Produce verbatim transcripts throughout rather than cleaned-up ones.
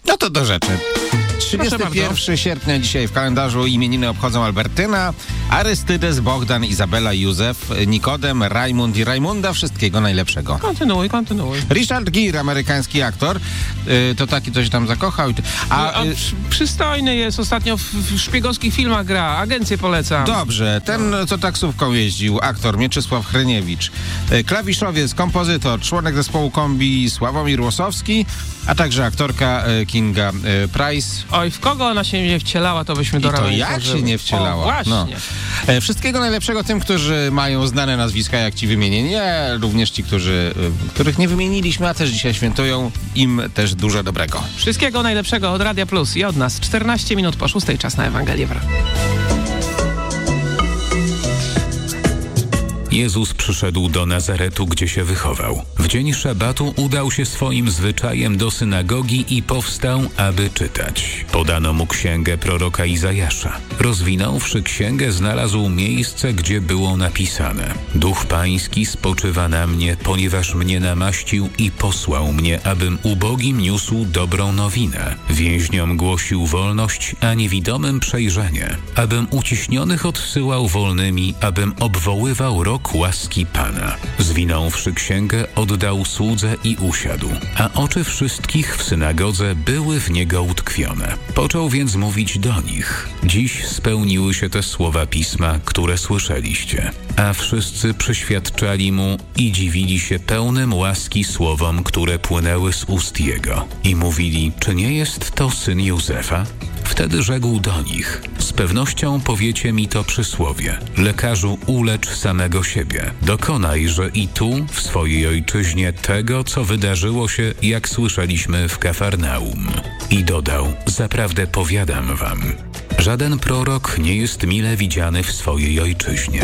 No to do rzeczy. trzydziestego pierwszego sierpnia dzisiaj w kalendarzu imieniny obchodzą Albertyna, Arystydes, Bogdan, Izabela, Józef, Nikodem, Rajmund i Rajmunda. Wszystkiego najlepszego. Kontynuuj, kontynuuj. Richard Gere, amerykański aktor, yy, to taki, co się tam zakochał. A, a przy, przystojny jest, ostatnio w, w szpiegowskich filmach gra, agencję polecam. Dobrze, ten, co taksówką jeździł, aktor Mieczysław Hryniewicz, yy, klawiszowiec, kompozytor, członek zespołu Kombi Sławomir Łosowski, a także aktorka yy, Kinga yy, Price. Oj, w kogo ona się nie wcielała, to byśmy do I to rana jak nie się nie wcielała. O, właśnie. No. E, wszystkiego najlepszego tym, którzy mają znane nazwiska, jak ci wymienieni, e, również ci, którzy, e, których nie wymieniliśmy, a też dzisiaj świętują, im też dużo dobrego. Wszystkiego najlepszego od Radia Plus i od nas. czternaście minut po szóstej, czas na Ewangelię. Jezus przyszedł do Nazaretu, gdzie się wychował. W dzień szabatu udał się swoim zwyczajem do synagogi i powstał, aby czytać. Podano mu księgę proroka Izajasza. Rozwinąwszy księgę, znalazł miejsce, gdzie było napisane: Duch Pański spoczywa na mnie, ponieważ mnie namaścił i posłał mnie, abym ubogim niósł dobrą nowinę. Więźniom głosił wolność, a niewidomym przejrzenie. Abym uciśnionych odsyłał wolnymi, abym obwoływał rok łaski Pana. Zwinąwszy księgę, oddał słudze i usiadł, a oczy wszystkich w synagodze były w niego utkwione. Począł więc mówić do nich: Dziś spełniły się te słowa Pisma, które słyszeliście. A wszyscy przyświadczali mu i dziwili się pełnym łaski słowom, które płynęły z ust jego. I mówili: czy nie jest to syn Józefa? Wtedy rzekł do nich: z pewnością powiecie mi to przysłowie: lekarzu, ulecz samego siebie. Dokonajże i tu, w swojej ojczyźnie, tego, co wydarzyło się, jak słyszeliśmy w Kafarnaum. I dodał: zaprawdę powiadam wam, żaden prorok nie jest mile widziany w swojej ojczyźnie.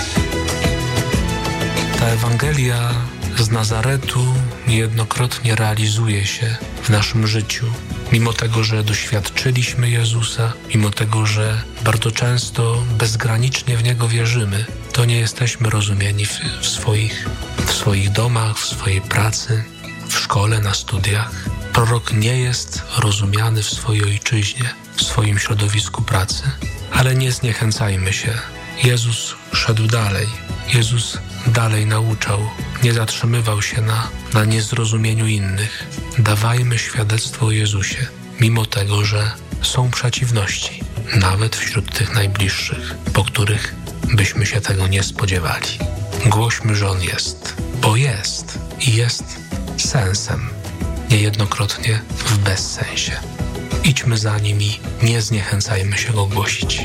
Ta Ewangelia z Nazaretu niejednokrotnie realizuje się w naszym życiu. Mimo tego, że doświadczyliśmy Jezusa, mimo tego, że bardzo często bezgranicznie w Niego wierzymy, to nie jesteśmy rozumieni w, w, swoich, w swoich domach, w swojej pracy, w szkole, na studiach. Prorok nie jest rozumiany w swojej ojczyźnie, w swoim środowisku pracy. Ale nie zniechęcajmy się. Jezus szedł dalej. Jezus dalej nauczał. Nie zatrzymywał się na, na niezrozumieniu innych. Dawajmy świadectwo o Jezusie, mimo tego, że są przeciwności, nawet wśród tych najbliższych, po których byśmy się tego nie spodziewali. Głośmy, że On jest, bo jest i jest sensem, niejednokrotnie w bezsensie. Idźmy za Nim i nie zniechęcajmy się Go głosić.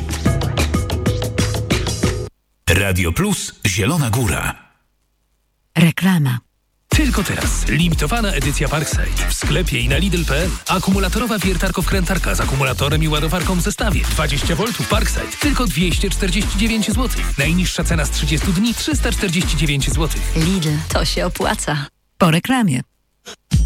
Radio Plus Zielona Góra. Reklama. Tylko teraz limitowana edycja Parkside w sklepie i na Lidl kropka p l. Akumulatorowa wiertarko-wkrętarka z akumulatorem i ładowarką w zestawie. dwadzieścia woltów Parkside. Tylko dwieście czterdzieści dziewięć złotych. Najniższa cena z trzydziestu dni trzysta czterdzieści dziewięć złotych. Lidl, to się opłaca. Po reklamie.